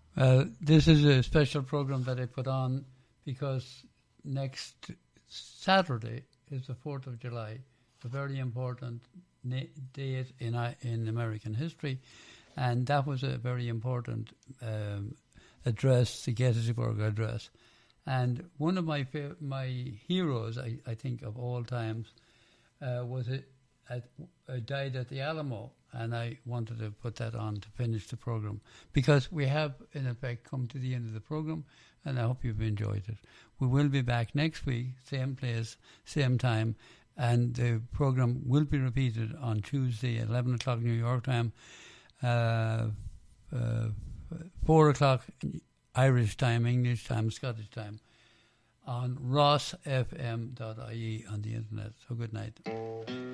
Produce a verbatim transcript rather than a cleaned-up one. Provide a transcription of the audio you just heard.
Uh, this is a special program that I put on because next Saturday is the fourth of July, a very important na- date in uh, in American history, and that was a very important um, address, the Gettysburg Address. And one of my fa- my heroes, I, I think, of all times, uh, was it at, uh, died at the Alamo, and I wanted to put that on to finish the program because we have, in effect, come to the end of the program, and I hope you've enjoyed it. We will be back next week, same place, same time, and the program will be repeated on Tuesday at eleven o'clock New York time, uh, uh, four o'clock Irish time, English time, Scottish time, on ross f m dot i e on the internet. So good night.